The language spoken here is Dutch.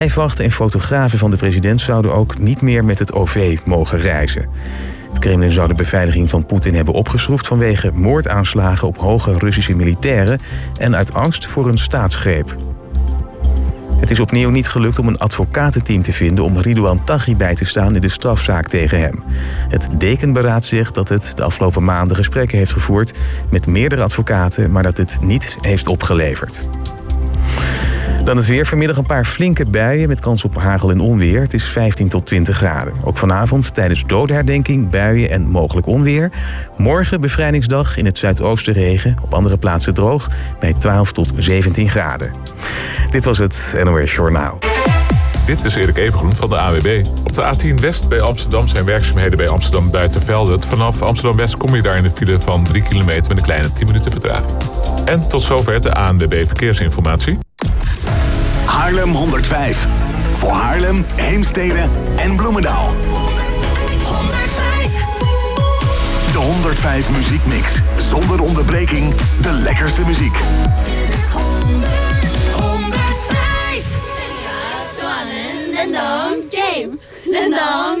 Lijfwachten en fotografen van de president zouden ook niet meer met het OV mogen reizen. Het Kremlin zou de beveiliging van Poetin hebben opgeschroefd vanwege moordaanslagen op hoge Russische militairen en uit angst voor een staatsgreep. Het is opnieuw niet gelukt om een advocatenteam te vinden om Ridouan Taghi bij te staan in de strafzaak tegen hem. Het dekenberaad zegt dat het de afgelopen maanden gesprekken heeft gevoerd met meerdere advocaten, maar dat het niet heeft opgeleverd. Dan het weer. Vanmiddag een paar flinke buien met kans op hagel en onweer. Het is 15 tot 20 graden. Ook vanavond tijdens dodenherdenking buien en mogelijk onweer. Morgen bevrijdingsdag in het zuidoosten regen. Op andere plaatsen droog bij 12 tot 17 graden. Dit was het NOS Journaal. Dit is Erik Evengroen van de AWB. Op de A10 West bij Amsterdam zijn werkzaamheden bij Amsterdam Buitenvelde. Vanaf Amsterdam West kom je daar in de file van 3 kilometer met een kleine 10 minuten vertraging. En tot zover de ANWB Verkeersinformatie. Haarlem 105. Voor Haarlem, Heemstede en Bloemendaal. 105. De 105 muziekmix. Zonder onderbreking de lekkerste muziek. 105. 좋아하는 랜덤 게임 랜덤